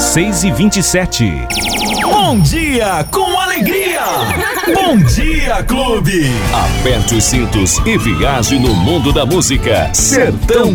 6h27. Bom dia com alegria! Bom dia, clube! Aperte os cintos e viaje no mundo da música. Sertão